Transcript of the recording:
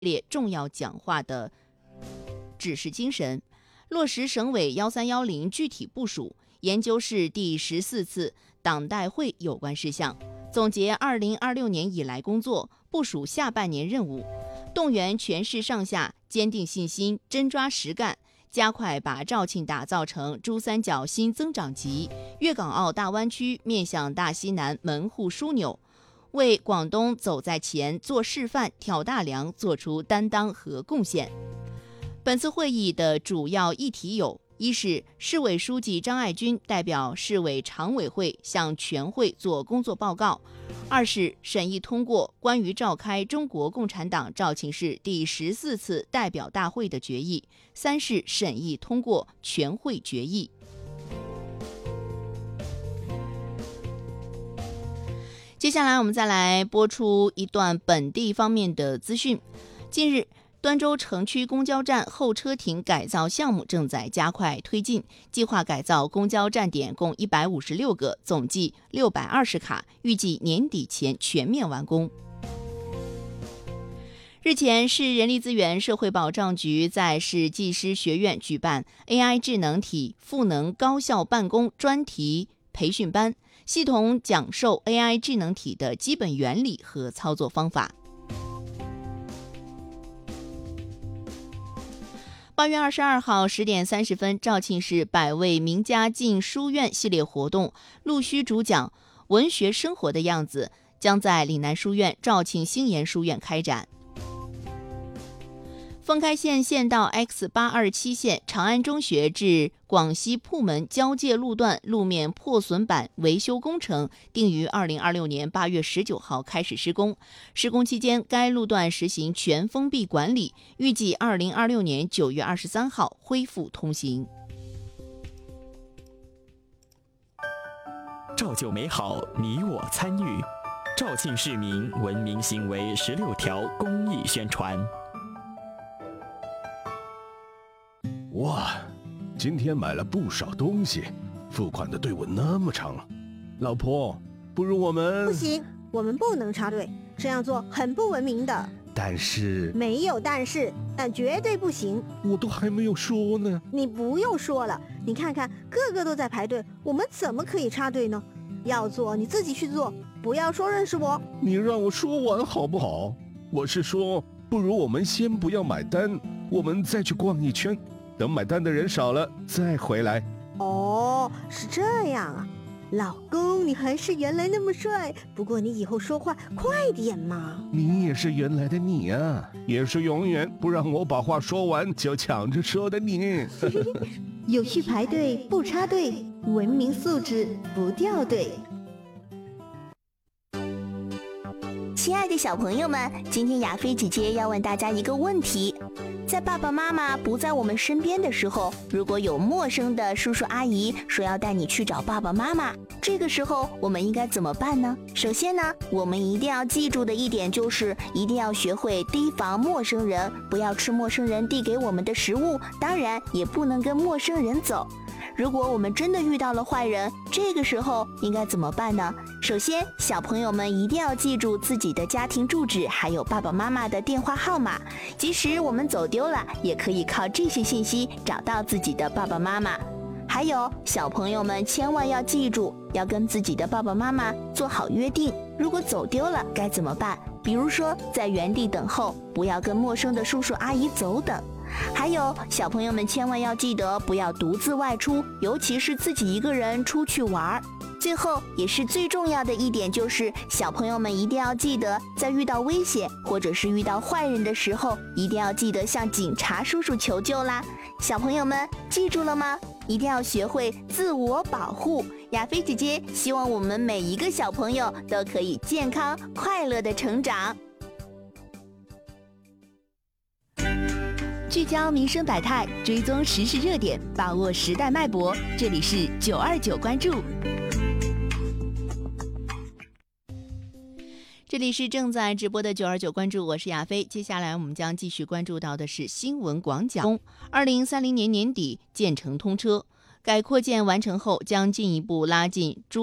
列重要讲话的指示精神，落实省委1310具体部署，研究市第14次党代会有关事项，总结2026年以来工作，部署下半年任务，动员全市上下坚定信心，真抓实干，加快把肇庆打造成珠三角新增长极、粤港澳大湾区面向大西南门户枢纽，为广东走在前、做示范、挑大梁做出担当和贡献。本次会议的主要议题有：一是市委书记张爱军代表市委常委会向全会做工作报告；二是审议通过关于召开中国共产党肇庆市第14次代表大会的决议；三是审议通过全会决议。接下来我们再来播出一段本地方面的资讯。近日，端州城区公交站候车亭改造项目正在加快推进，计划改造公交站点共156个，总计620卡，预计年底前全面完工。日前，市人力资源社会保障局在市技师学院举办 AI 智能体赋能高效办公专题培训班，系统讲授 AI 智能体的基本原理和操作方法。8月22号10点30分，肇庆市百味名家进书院系列活动陆续主讲文学生活的样子，将在岭南书院、肇庆星岩书院开展。丰开县县道 X827 线长安中学至广西铺门交界路段路面破损板维修工程定于2026年8月19号开始施工。施工期间，该路段实行全封闭管理，预计2026年9月23号恢复通行。 照旧美好，你我参与。肇庆市民文明行为16条公益宣传。 哇，今天买了不少东西，付款的队伍那么长。老婆，不如我们…… 不行，我们不能插队，这样做很不文明的。 但是…… 没有但是，但绝对不行。 我都还没有说呢。 你不用说了，你看看个个都在排队，我们怎么可以插队呢？要做你自己去做，不要说认识我。 你让我说完好不好？我是说，不如我们先不要买单，我们再去逛一圈。等买单的人少了再回来。 哦，是这样啊，老公，你还是原来那么帅，不过你以后说话快点嘛。 你也是原来的你啊，也是永远不让我把话说完就抢着说的你。 有序排队不插队，文明素质不掉队。 亲爱的小朋友们，今天亚菲姐姐要问大家一个问题：在爸爸妈妈不在我们身边的时候，如果有陌生的叔叔阿姨说要带你去找爸爸妈妈，这个时候我们应该怎么办呢？首先呢，我们一定要记住的一点就是一定要学会提防陌生人，不要吃陌生人递给我们的食物，当然也不能跟陌生人走。如果我们真的遇到了坏人，这个时候应该怎么办呢？首先，小朋友们一定要记住自己的家庭住址，还有爸爸妈妈的电话号码。即使我们走丢了，也可以靠这些信息找到自己的爸爸妈妈。还有，小朋友们千万要记住，要跟自己的爸爸妈妈做好约定。如果走丢了该怎么办？比如说，在原地等候，不要跟陌生的叔叔阿姨走等。还有，小朋友们千万要记得不要独自外出，尤其是自己一个人出去玩。最后也是最重要的一点就是小朋友们一定要记得，在遇到危险或者是遇到坏人的时候，一定要记得向警察叔叔求救啦。小朋友们记住了吗？一定要学会自我保护。亚菲姐姐希望我们每一个小朋友都可以健康快乐的成长。 聚焦民生百态，追踪时事热点，把握时代脉搏。这里是929关注。这里是正在直播的929关注，我是亚菲。接下来我们将继续关注到的是新闻广讲。2030年年底建成通车，改扩建完成后将进一步拉近